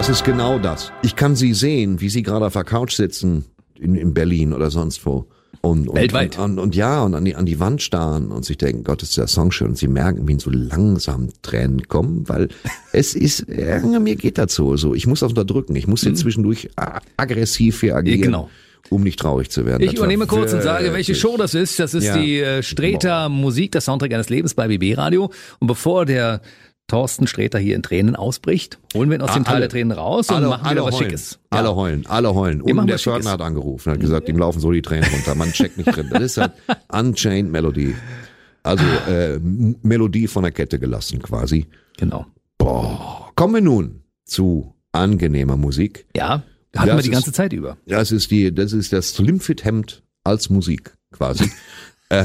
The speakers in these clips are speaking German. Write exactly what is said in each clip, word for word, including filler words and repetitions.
Das ist genau das. Ich kann sie sehen, wie sie gerade auf der Couch sitzen in, in Berlin oder sonst wo. Und, und, Weltweit. Und, und, und ja, und an die, an die Wand starren und sich denken, Gott, ist der Song schön. Und sie merken, wie ihnen so langsam Tränen kommen, weil es ist, ja, mir geht das so, so. Ich muss das unterdrücken. Ich muss jetzt zwischendurch aggressiv hier agieren. Genau. Um nicht traurig zu werden. Ich Das übernehme war kurz und sage, wirklich- welche Show das ist. Das ist Ja. die äh, Sträter Musik, das Soundtrack eines Lebens bei B B Radio. Und bevor der Thorsten Sträter hier in Tränen ausbricht, holen wir ihn aus Ah, dem Tal alle- der Tränen raus und alle, machen alle wieder was heulen. Schickes. Alle Ja. heulen, alle heulen. Wir machen Und der was Schickes. Fördner hat angerufen, hat gesagt, ihm laufen so die Tränen runter. Man checkt nicht drin. Das ist halt Unchained Melody. Also äh, M- Melodie von der Kette gelassen quasi. Genau. Boah. Kommen wir nun zu angenehmer Musik. Ja, hatten Das wir die ist- ganze Zeit über. Das ist die, das ist das Slimfit-Hemd als Musik quasi. äh,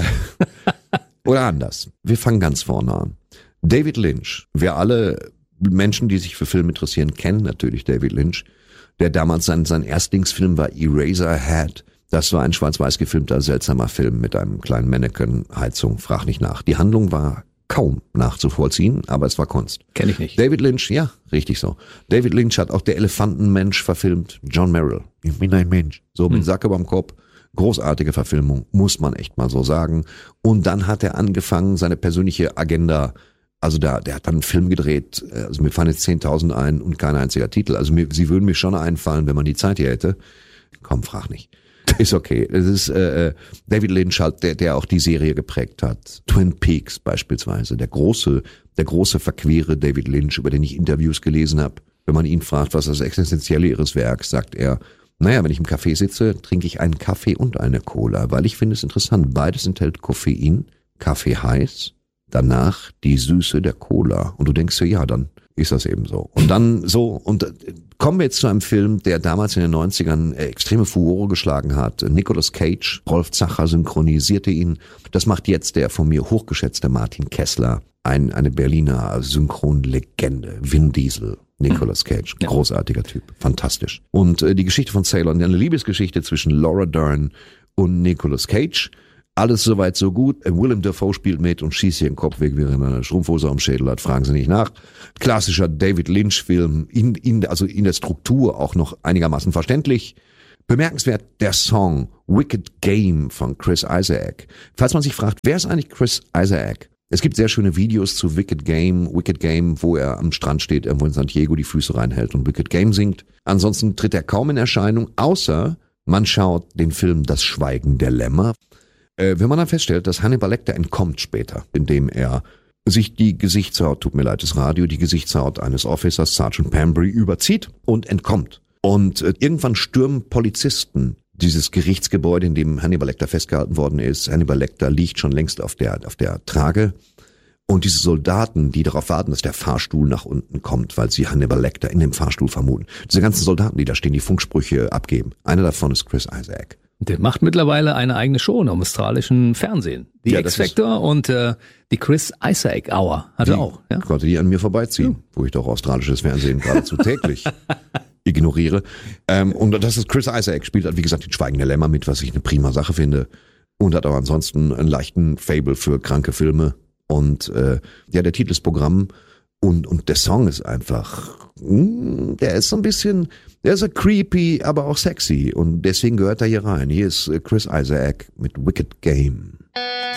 oder anders. Wir fangen ganz vorne an. David Lynch. Wir alle Menschen, die sich für Film interessieren, kennen natürlich David Lynch. Der damals sein, sein Erstlingsfilm war Eraserhead. Das war ein schwarz-weiß gefilmter, seltsamer Film mit einem kleinen Mannequin-Heizung. Frag nicht nach. Die Handlung war kaum nachzuvollziehen, aber es war Kunst. Kenn ich nicht. David Lynch, ja, richtig so. David Lynch hat auch Der Elefantenmensch verfilmt. John Merrill. Ich bin ein Mensch. So mit Sack überm Kopf. Großartige Verfilmung, muss man echt mal so sagen. Und dann hat er angefangen, seine persönliche Agenda, also da, der hat dann einen Film gedreht, also mir fallen jetzt zehntausend ein und kein einziger Titel. Also mir, sie würden mir schon einfallen, wenn man die Zeit hier hätte. Komm, frag nicht. Ist okay. Es ist äh, David Lynch halt, der, der auch die Serie geprägt hat. Twin Peaks beispielsweise. Der große, der große verquere David Lynch, über den ich Interviews gelesen habe. Wenn man ihn fragt, was das Existenzielle ihres Werks, sagt er, naja, wenn ich im Café sitze, trinke ich einen Kaffee und eine Cola, weil ich finde es interessant. Beides enthält Koffein, Kaffee heiß, danach die Süße der Cola. Und du denkst dir, ja, dann ist das eben so. Und dann so, und äh, kommen wir jetzt zu einem Film, der damals in den neunzigern äh, extreme Furore geschlagen hat. Nicolas Cage, Rolf Zacher synchronisierte ihn. Das macht jetzt der von mir hochgeschätzte Martin Kessler, ein, eine Berliner Synchronlegende, Vin Diesel. Nicolas Cage, großartiger Typ, fantastisch. Und äh, die Geschichte von Sailor, eine Liebesgeschichte zwischen Laura Dern und Nicolas Cage. Alles soweit so gut. Äh, Willem Dafoe spielt mit und schießt hier den Kopf weg, während er eine Strumpfhose am Schädel hat. Fragen Sie nicht nach. Klassischer David Lynch-Film, in, in, also in der Struktur auch noch einigermaßen verständlich. Bemerkenswert der Song Wicked Game von Chris Isaak. Falls man sich fragt, wer ist eigentlich Chris Isaak? Es gibt sehr schöne Videos zu Wicked Game, Wicked Game, wo er am Strand steht, irgendwo in San Diego die Füße reinhält und Wicked Game singt. Ansonsten tritt er kaum in Erscheinung, außer man schaut den Film Das Schweigen der Lämmer. Äh, wenn man dann feststellt, dass Hannibal Lecter entkommt später, indem er sich die Gesichtshaut, tut mir leid, das Radio, die Gesichtshaut eines Officers, Sergeant Pambury, überzieht und entkommt. Und äh, irgendwann stürmen Polizisten dieses Gerichtsgebäude, in dem Hannibal Lecter festgehalten worden ist. Hannibal Lecter liegt schon längst auf der, auf der Trage. Und diese Soldaten, die darauf warten, dass der Fahrstuhl nach unten kommt, weil sie Hannibal Lecter in dem Fahrstuhl vermuten. Diese ganzen Soldaten, die da stehen, die Funksprüche abgeben. Einer davon ist Chris Isaak. Der macht mittlerweile eine eigene Show im australischen Fernsehen. Die Ja, das X-Factor und äh, die Chris Isaak Hour hat er auch. Ja? Konnte die an mir vorbeiziehen, ja. Wo ich doch australisches Fernsehen geradezu täglich ignoriere. Ähm, und das ist Chris Isaak, spielt halt, wie gesagt, die Schweigende Lämmer mit, was ich eine prima Sache finde. Und hat aber ansonsten einen leichten Fable für kranke Filme. Und äh, ja, der Titel ist Programm. Und, und der Song ist einfach, mh, der ist so ein bisschen, der ist so creepy, aber auch sexy. Und deswegen gehört er hier rein. Hier ist Chris Isaak mit Wicked Game.